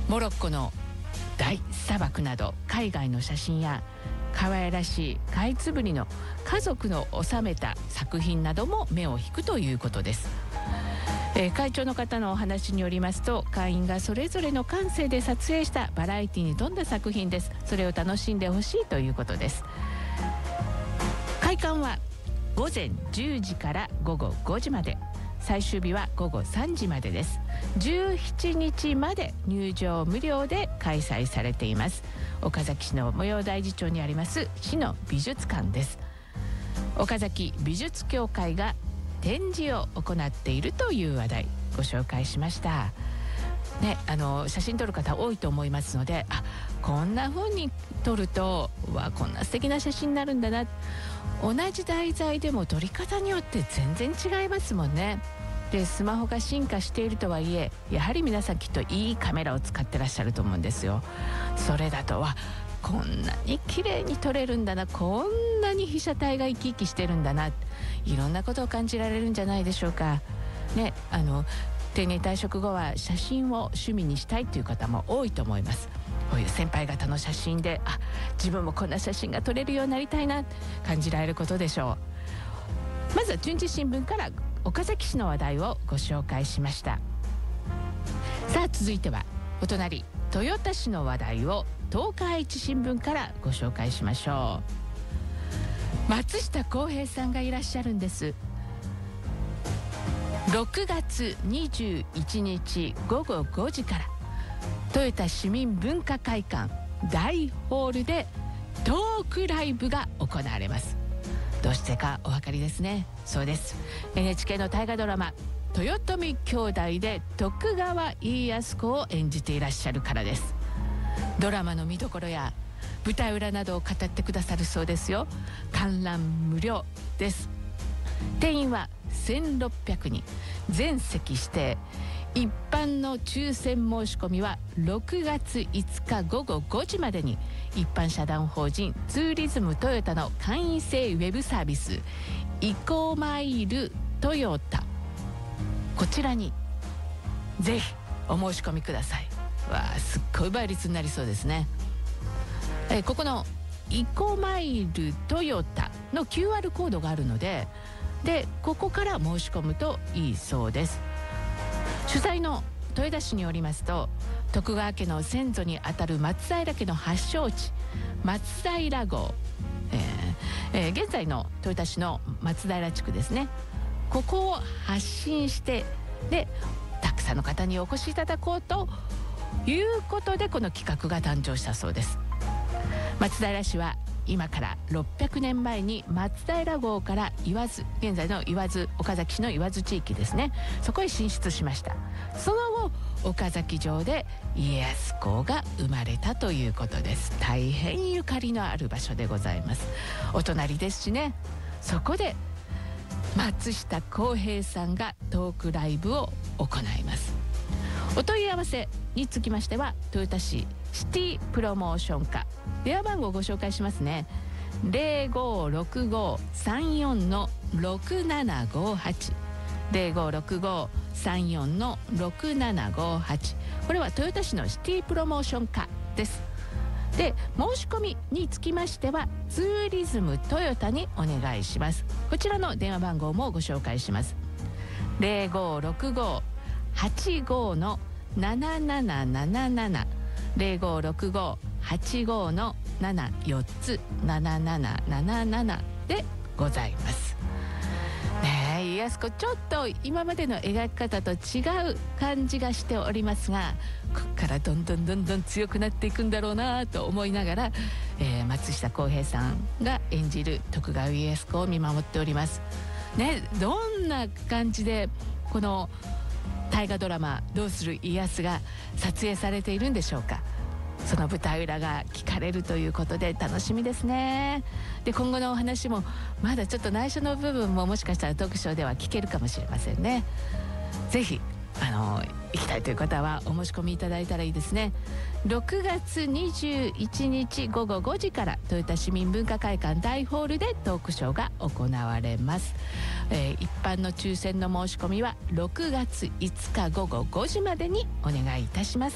モロッコの大砂漠など海外の写真や可愛らしいカイツブリの家族の収めた作品なども目を引くということです。会長の方のお話によりますと、会員がそれぞれの感性で撮影したバラエティに富んだ作品です。それを楽しんでほしいということです。開館は午前10時から午後5時まで、最終日は午後3時までです。17日まで入場無料で開催されています。岡崎市の模様大寺町にあります市の美術館です。岡崎美術協会が展示を行っているという話題ご紹介しましたね。写真撮る方多いと思いますので、こんな風に撮るとこんな素敵な写真になるんだな。同じ題材でも撮り方によって全然違いますもんね。でスマホが進化しているとはいえ、やはり皆さんきっといいカメラを使ってらっしゃると思うんですよ。それだとこんなに綺麗に撮れるんだな、こんなに被写体が生き生きしてるんだな、いろんなことを感じられるんじゃないでしょうかね。定年退職後は写真を趣味にしたいという方も多いと思います。こういう先輩方の写真で自分もこんな写真が撮れるようになりたいな感じられることでしょう。まずは順次新聞から岡崎市の話題をご紹介しました。さあ続いてはお隣豊田市の話題を東海市新聞からご紹介しましょう。松下洸平さんがいらっしゃるんです。6月21日午後5時から豊田市民文化会館大ホールでトークライブが行われます。どうしてかお分かりですね。そうです、 NHK の大河ドラマ豊臣兄弟で徳川家康公を演じていらっしゃるからです。ドラマの見どころや舞台裏などを語ってくださるそうですよ。観覧無料です。定員は1600人、全席指定。一般の抽選申し込みは6月5日午後5時までに一般社団法人ツーリズムトヨタの会員制ウェブサービスイコマイルトヨタ、こちらにぜひお申し込みください。すっごい倍率になりそうですね。ここのイコマイルトヨタの QR コードがあるので、ここから申し込むといいそうです。主催の豊田市によりますと、徳川家の先祖にあたる松平家の発祥地松平郷、現在の豊田市の松平地区ですね、ここを発信してたくさんの方にお越しいただこうということでこの企画が誕生したそうです。松平市は今から600年前に松平郷から言わず、現在の言わず岡崎市の言わず地域ですね、そこへ進出しました。その後岡崎城で家康公が生まれたということです。大変ゆかりのある場所でございます。お隣ですしね。そこで松下洸平さんがトークライブを行います。お問い合わせにつきましては豊田市シティプロモーション課、電話番号をご紹介しますね。 0565-34-6758 0565-34-6758、これは豊田市のシティプロモーション課です。で申し込みにつきましてはツーリズムトヨタにお願いします。こちらの電話番号もご紹介します。 0565-85-7777 0565-85-74つ7777でございますね。家康公ちょっと今までの描き方と違う感じがしておりますが、ここからどんどん強くなっていくんだろうなと思いながら、松下洸平さんが演じる徳川家康公を見守っておりますね。どんな感じでこの大河ドラマどうする家康が撮影されているんでしょうか。その舞台裏が聞かれるということで楽しみですね。で今後のお話もまだちょっと内緒の部分ももしかしたらトークショーでは聞けるかもしれませんね。ぜひ行きたいという方はお申し込みいただいたらいいですね。6月21日午後5時から豊田市民文化会館大ホールでトークショーが行われます。一般の抽選の申し込みは6月5日午後5時までにお願いいたします。